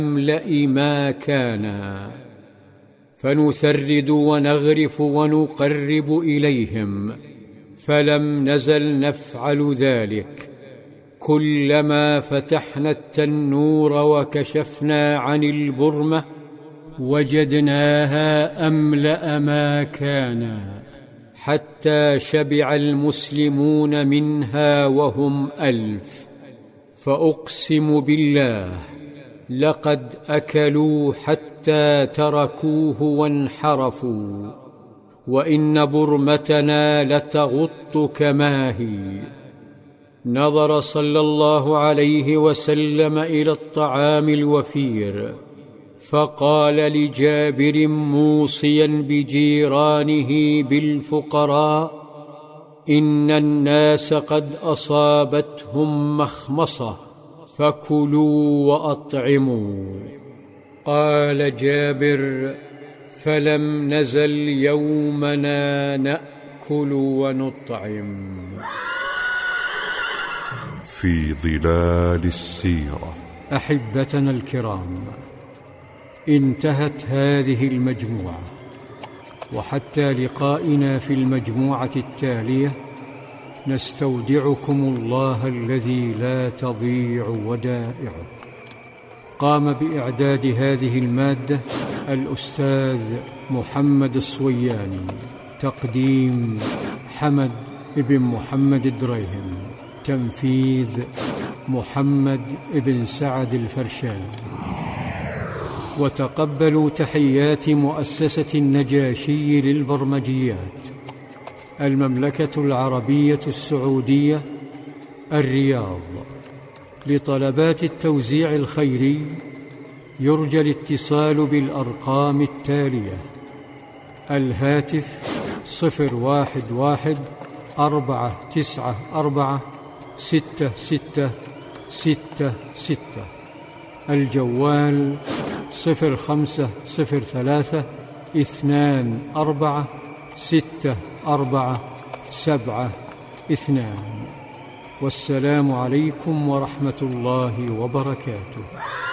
أملأ ما كانا، فنثرد ونغرف ونقرب إليهم، فلم نزل نفعل ذلك كلما فتحنا التنور وكشفنا عن البرمة وجدناها أملأ ما كانا، حتى شبع المسلمون منها وهم 1000. فأقسم بالله لقد أكلوا حتى تركوه وانحرفوا، وإن برمتنا لتغط كما هي. نظر صلى الله عليه وسلم إلى الطعام الوفير، فقال لجابر موصيا بجيرانه بالفقراء: إن الناس قد أصابتهم مخمصة، فكلوا وأطعموا. قال جابر: فلم نزل يومنا نأكل ونطعم. في ظلال السيرة. أحبتنا الكرام، انتهت هذه المجموعة، وحتى لقائنا في المجموعة التالية نستودعكم الله الذي لا تضيع ودائعه. قام بإعداد هذه المادة الأستاذ محمد الصوياني، تقديم حمد بن محمد الدريهم، تنفيذ محمد بن سعد الفرشان. وتقبلوا تحيات مؤسسة النجاشي للبرمجيات، المملكة العربية السعودية، الرياض. لطلبات التوزيع الخيري يرجى الاتصال بالأرقام التالية: الهاتف 011-494-6666، الجوال 0503-246472. والسلام عليكم ورحمة الله وبركاته.